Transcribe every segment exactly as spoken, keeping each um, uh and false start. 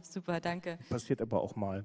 super, danke. Passiert aber auch mal.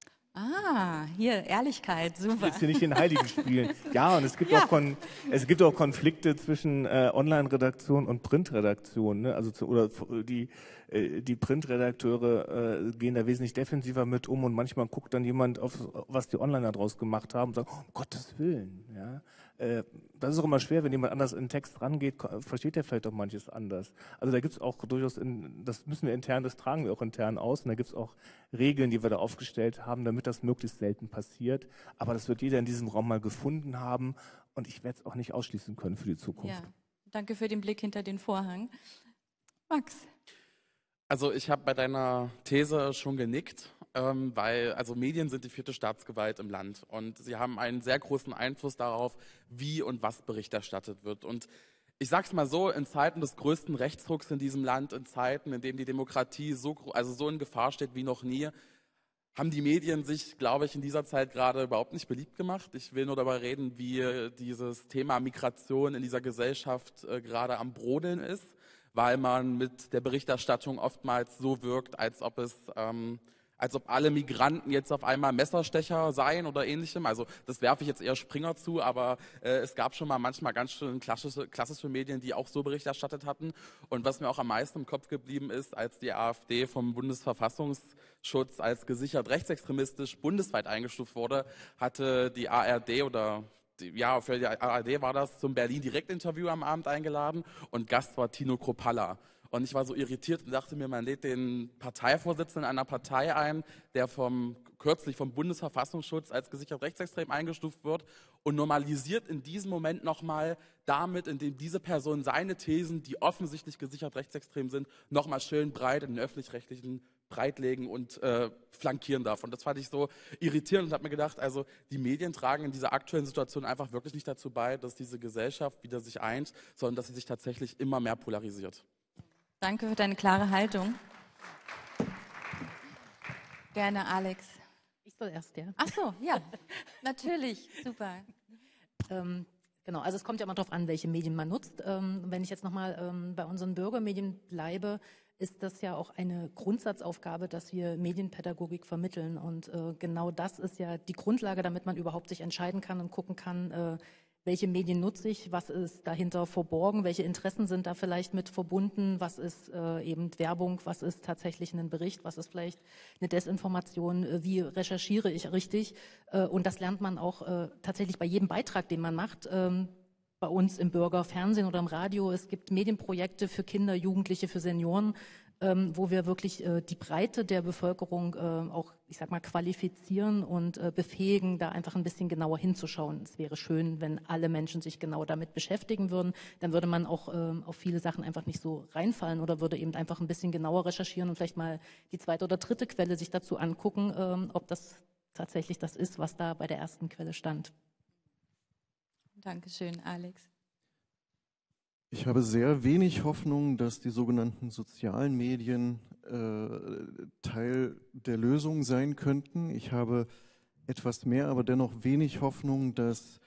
Ah, hier, Ehrlichkeit, super. Ich will jetzt hier nicht den Heiligen spielen. Ja, und es gibt, ja. auch, Kon es gibt auch Konflikte zwischen äh, Online-Redaktion und Printredaktion. Ne? Also zu, oder die, äh, die Printredakteure äh, gehen da wesentlich defensiver mit um und manchmal guckt dann jemand auf, was die Online daraus gemacht haben und sagt, oh, um Gottes Willen. Ja? Äh, das ist auch immer schwer, wenn jemand anders in den Text rangeht, versteht er vielleicht auch manches anders. Also da gibt es auch durchaus, in, das müssen wir intern, das tragen wir auch intern aus und da gibt es auch Regeln, die wir da aufgestellt haben, damit das möglichst selten passiert. Aber das wird jeder in diesem Raum mal gefunden haben und ich werde es auch nicht ausschließen können für die Zukunft. Ja, danke für den Blick hinter den Vorhang. Max? Also ich habe bei deiner These schon genickt, ähm, weil also Medien sind die vierte Staatsgewalt im Land und sie haben einen sehr großen Einfluss darauf, wie und was Bericht erstattet wird. Und ich sage es mal so, in Zeiten des größten Rechtsdrucks in diesem Land, in Zeiten, in denen die Demokratie so, also so in Gefahr steht wie noch nie, haben die Medien sich, glaube ich, in dieser Zeit gerade überhaupt nicht beliebt gemacht. Ich will nur darüber reden, wie dieses Thema Migration in dieser Gesellschaft äh, gerade am Brodeln ist, weil man mit der Berichterstattung oftmals so wirkt, als ob es, ähm, als ob alle Migranten jetzt auf einmal Messerstecher seien oder ähnlichem. Also das werfe ich jetzt eher Springer zu, aber äh, es gab schon mal manchmal ganz schön klassische, klassische Medien, die auch so Bericht erstattet hatten. Und was mir auch am meisten im Kopf geblieben ist, als die AfD vom Bundesverfassungsschutz als gesichert rechtsextremistisch bundesweit eingestuft wurde, hatte die A R D oder ja, für die A R D war das zum Berlin-Direktinterview am Abend eingeladen und Gast war Tino Kropalla. Und ich war so irritiert und dachte mir, man lädt den Parteivorsitzenden einer Partei ein, der vom, kürzlich vom Bundesverfassungsschutz als gesichert rechtsextrem eingestuft wird und normalisiert in diesem Moment nochmal damit, indem diese Person seine Thesen, die offensichtlich gesichert rechtsextrem sind, nochmal schön breit in den öffentlich-rechtlichen breitlegen und äh, flankieren darf. Und das fand ich so irritierend und habe mir gedacht, also die Medien tragen in dieser aktuellen Situation einfach wirklich nicht dazu bei, dass diese Gesellschaft wieder sich eint, sondern dass sie sich tatsächlich immer mehr polarisiert. Danke für deine klare Haltung. Gerne, Alex. Ich soll erst, ja? Ach so, ja, natürlich, super. Ähm, genau, also es kommt ja immer darauf an, welche Medien man nutzt. Ähm, wenn ich jetzt nochmal ähm, bei unseren Bürgermedien bleibe, ist das ja auch eine Grundsatzaufgabe, dass wir Medienpädagogik vermitteln. Und äh, genau das ist ja die Grundlage, damit man überhaupt sich entscheiden kann und gucken kann, äh, welche Medien nutze ich, was ist dahinter verborgen, welche Interessen sind da vielleicht mit verbunden, was ist äh, eben Werbung, was ist tatsächlich ein Bericht, was ist vielleicht eine Desinformation, äh, wie recherchiere ich richtig. Äh, und das lernt man auch äh, tatsächlich bei jedem Beitrag, den man macht. Ähm, bei uns im Bürgerfernsehen oder im Radio. Es gibt Medienprojekte für Kinder, Jugendliche, für Senioren, ähm, wo wir wirklich äh, die Breite der Bevölkerung äh, auch, ich sag mal, qualifizieren und äh, befähigen, da einfach ein bisschen genauer hinzuschauen. Es wäre schön, wenn alle Menschen sich genau damit beschäftigen würden. Dann würde man auch äh, auf viele Sachen einfach nicht so reinfallen oder würde eben einfach ein bisschen genauer recherchieren und vielleicht mal die zweite oder dritte Quelle sich dazu angucken, äh, ob das tatsächlich das ist, was da bei der ersten Quelle stand. Dankeschön, Alex. Ich habe sehr wenig Hoffnung, dass die sogenannten sozialen Medien äh, Teil der Lösung sein könnten. Ich habe etwas mehr, aber dennoch wenig Hoffnung, dass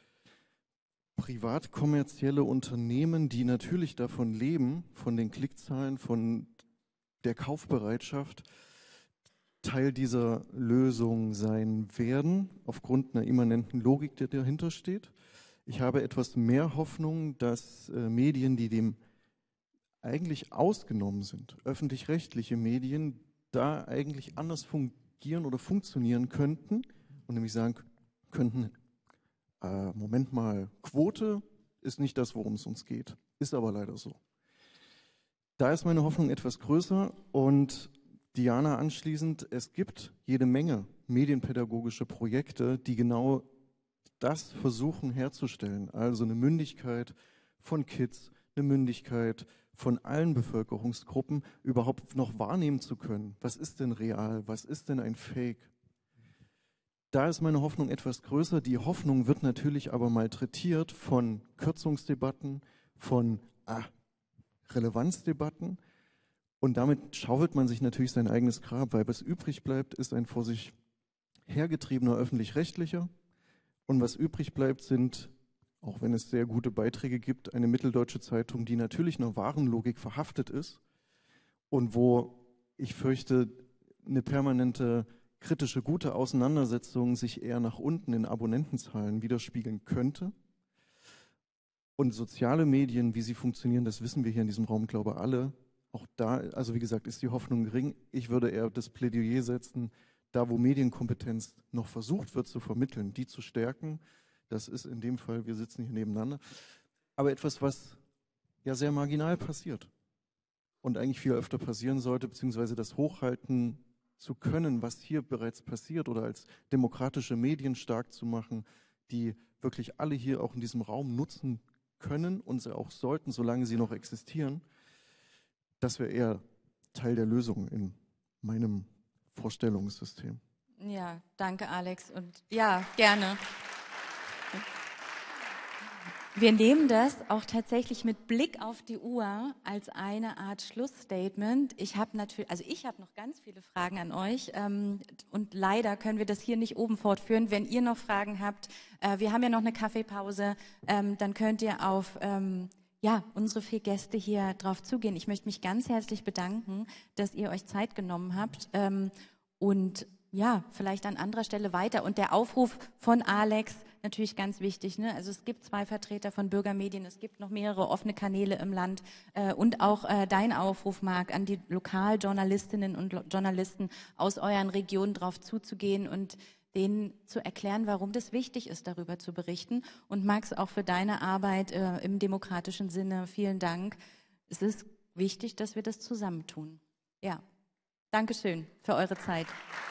privatkommerzielle Unternehmen, die natürlich davon leben, von den Klickzahlen, von der Kaufbereitschaft, Teil dieser Lösung sein werden, aufgrund einer immanenten Logik, die dahinter steht. Ich habe etwas mehr Hoffnung, dass äh, Medien, die dem eigentlich ausgenommen sind, öffentlich-rechtliche Medien, da eigentlich anders fungieren oder funktionieren könnten und nämlich sagen könnten, äh, Moment mal, Quote ist nicht das, worum es uns geht, ist aber leider so. Da ist meine Hoffnung etwas größer und Diana anschließend, es gibt jede Menge medienpädagogische Projekte, die genau das versuchen herzustellen, also eine Mündigkeit von Kids, eine Mündigkeit von allen Bevölkerungsgruppen überhaupt noch wahrnehmen zu können. Was ist denn real? Was ist denn ein Fake? Da ist meine Hoffnung etwas größer. Die Hoffnung wird natürlich aber malträtiert von Kürzungsdebatten, von ah, Relevanzdebatten und damit schaufelt man sich natürlich sein eigenes Grab, weil was übrig bleibt, ist ein vor sich hergetriebener öffentlich-rechtlicher. Und was übrig bleibt, sind, auch wenn es sehr gute Beiträge gibt, eine mitteldeutsche Zeitung, die natürlich einer wahren Logik verhaftet ist und wo ich fürchte, eine permanente kritische, gute Auseinandersetzung sich eher nach unten in Abonnentenzahlen widerspiegeln könnte. Und soziale Medien, wie sie funktionieren, das wissen wir hier in diesem Raum, glaube ich, alle. Auch da, also wie gesagt, ist die Hoffnung gering. Ich würde eher das Plädoyer setzen, da wo Medienkompetenz noch versucht wird zu vermitteln, die zu stärken. Das ist in dem Fall, wir sitzen hier nebeneinander, aber etwas, was ja sehr marginal passiert und eigentlich viel öfter passieren sollte, beziehungsweise das hochhalten zu können, was hier bereits passiert, oder als demokratische Medien stark zu machen, die wirklich alle hier auch in diesem Raum nutzen können und sie auch sollten, solange sie noch existieren. Das wäre eher Teil der Lösung in meinem Vorstellungssystem. Ja, danke Alex und ja, gerne. Wir nehmen das auch tatsächlich mit Blick auf die Uhr als eine Art Schlussstatement. Ich habe natürlich, also ich habe noch ganz viele Fragen an euch ähm, und leider können wir das hier nicht oben fortführen. Wenn ihr noch Fragen habt, äh, wir haben ja noch eine Kaffeepause, ähm, dann könnt ihr auf ähm, ja, unsere vier Gäste hier drauf zugehen. Ich möchte mich ganz herzlich bedanken, dass ihr euch Zeit genommen habt ähm, und ja, vielleicht an anderer Stelle weiter. Und der Aufruf von Alex, natürlich ganz wichtig, ne? Also es gibt zwei Vertreter von Bürgermedien, es gibt noch mehrere offene Kanäle im Land äh, und auch äh, dein Aufruf, Marc, an die Lokaljournalistinnen und Journalisten aus euren Regionen drauf zuzugehen und denen zu erklären, warum das wichtig ist, darüber zu berichten. Und Max, auch für deine Arbeit äh, im demokratischen Sinne, vielen Dank. Es ist wichtig, dass wir das zusammentun. Ja, Dankeschön für eure Zeit.